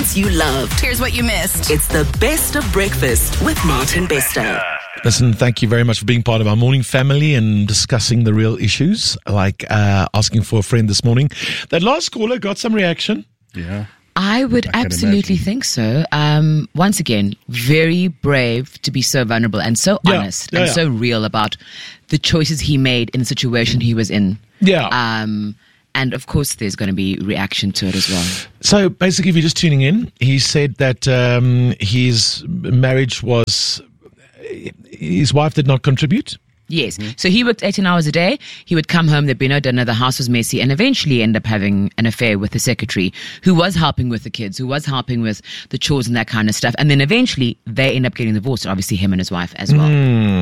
You loved. Here's what you missed. It's the best of breakfast with Martin Bester. Listen, thank you very much for being part of our morning family and discussing the real issues, like asking for a friend this morning. That last caller got some reaction. Yeah. I would absolutely think so. Once again, very brave to be so vulnerable and so honest and so real about the choices he made in the situation he was in. Yeah. And of course, there's going to be reaction to it as well. So basically, if you're just tuning in, he said that his marriage was, his wife did not contribute. Yes. So he worked 18 hours a day. He would come home, there'd be no dinner, the house was messy, and eventually end up having an affair with the secretary who was helping with the kids, who was helping with the chores and that kind of stuff. And then eventually they end up getting divorced, obviously him and his wife as well.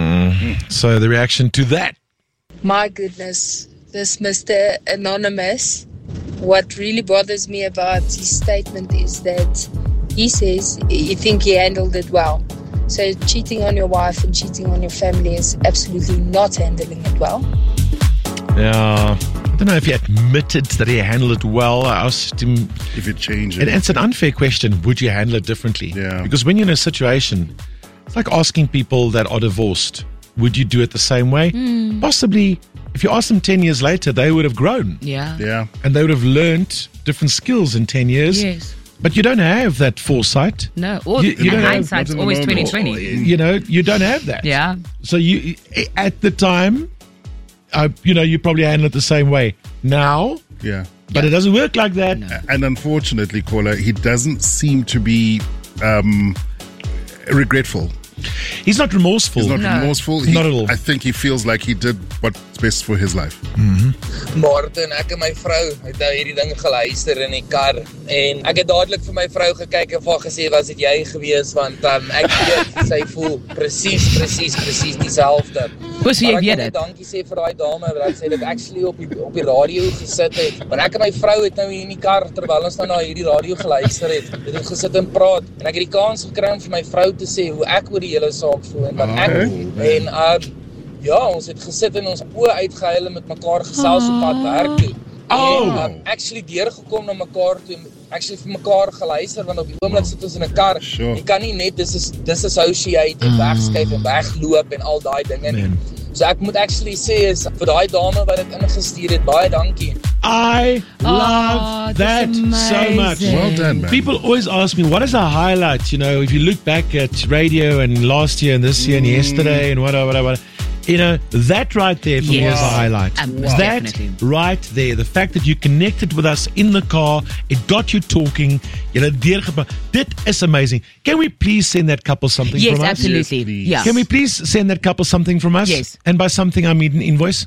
So the reaction to that. My goodness, this Mr. Anonymous, what really bothers me about his statement is that he says you think he handled it well. So cheating on your wife and cheating on your family is absolutely not handling it well. Yeah, I don't know if he admitted that he handled it well. I asked him if it changed. And it's an unfair question. Would you handle it differently? Yeah. Because when you're in a situation, it's like asking people that are divorced, would you do it the same way? Possibly. If you ask them 10 years later, they would have grown. Yeah. Yeah. And they would have learned different skills in 10 years. Yes. But you don't have that foresight. No. Or You don't have- hindsight's always 2020. You know, you don't have that. Yeah. So you, at the time, you probably handle it the same way. Now, Yeah. but it doesn't work like that. And unfortunately, caller, he doesn't seem to be regretful. He's not remorseful. He's not remorseful. Not at all. I think he feels like he did what's best for his life. Martin, ek en my vrou het nou hierdie ding geluister in die kar en ek het dadelik vir my vrou gekyk en vir haar gesê was dit jy gewees want ek weet sy voel presies dieselfde. Hoe sou jy Maar ek weet wil net dit? dankie sê vir daai dame wat sy dit actually op die radio gesit het. Want ek en my vrou het nou hier in die kar terwyl ons nou na hierdie radio geluister het ons gesit en praat en ek het die kans gekry om vir my vrou te sê hoe ek oor die hele saak voel en wat ek voel en ja, ons het gesit en ons oë uitgehuil en met mekaar gesels op pad werk toe. En actually deurgekom na mekaar toe, actually vir mekaar geluister, want op die oomblik sit ons in 'n kar. Sure. Jy kan nie net disassociate en wegskuif en wegloop en al daai dinge nie. So ek moet actually sê is vir daai dame wat dit ingestuur het, baie dankie. I love that so much. Well done, man. People always ask me, what is a highlight? You know, if you look back at radio and last year and this year and yesterday and whatever. You know, that right there for me is a highlight. Most That definitely. right there. The fact that you connected with us in the car, it got you talking. You know, dit is amazing. Can we please send that couple something Yes, from us? absolutely. Yes, please. Yeah. Can we please send that couple something from us? Yes. And by something, I mean an invoice.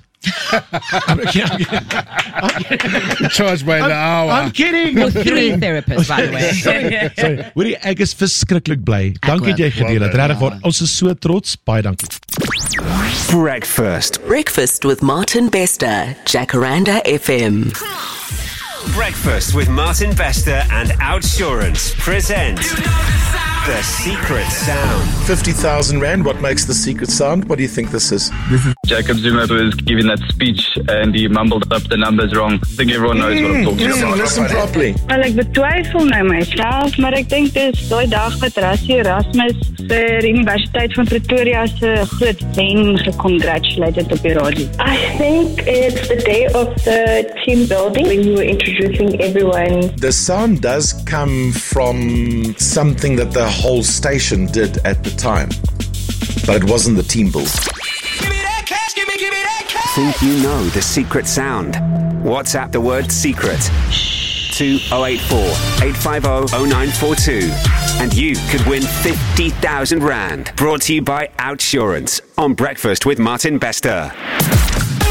Charged by the hour. I'm kidding. For 3 therapists, by the way. Sorry. Hoorie, ek is verskriklik bly. Dankie dat jy gedeel het. Well Regtig waar. Ons is so trots. Baie dankie. Breakfast with Martin Bester, Jacaranda FM. Breakfast with Martin Bester and Outsurance present The Secret Sound. 50,000 Rand. What makes the secret sound? What do you think this is? Jacob Zuma was giving that speech and he mumbled up the numbers wrong. I think everyone knows what I'm talking about. Listen properly. Wel, ek betwyfel nou myself, maar ek dink dis daai dag wat Rassie Erasmus vir Universiteit van Pretoria se groot wen gecongratulated op die radio. I think it's the day of the team building when you were introducing everyone. The sound does come from something that the whole station did at the time, but it wasn't the team build. Think you know the secret sound? WhatsApp the word secret to 084 850 0942 and you could win 50,000 Rand. Brought to you by Outsurance on Breakfast with Martin Bester.